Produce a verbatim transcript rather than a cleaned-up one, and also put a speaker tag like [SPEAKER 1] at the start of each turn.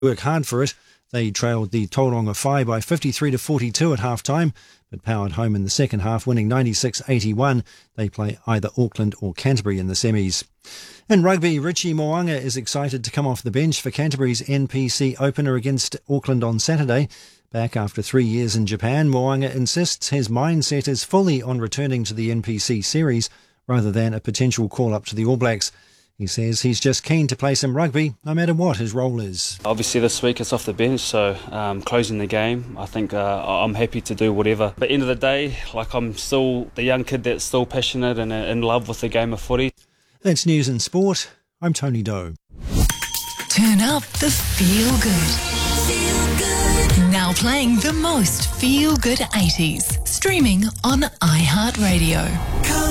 [SPEAKER 1] work hard for it. They trailed the Tauranga Whai by fifty-three to forty-two at half-time, but powered home in the second half, winning ninety-six eighty-one. They play either Auckland or Canterbury in the semis. In rugby, Richie Mo'unga is excited to come off the bench for Canterbury's N P C opener against Auckland on Saturday. Back after three years in Japan, Mo'unga insists his mindset is fully on returning to the N P C series rather than a potential call-up to the All Blacks. He says he's just keen to play some rugby, no matter what his role is.
[SPEAKER 2] Obviously this week it's off the bench, so um, closing the game, I think uh, I'm happy to do whatever. But at the end of the day, like I'm still the young kid that's still passionate and in love with the game of footy.
[SPEAKER 1] That's News and Sport. I'm Tony Doe.
[SPEAKER 3] Turn up the feel good. Feel good. Now playing the most feel good eighties. Streaming on iHeartRadio.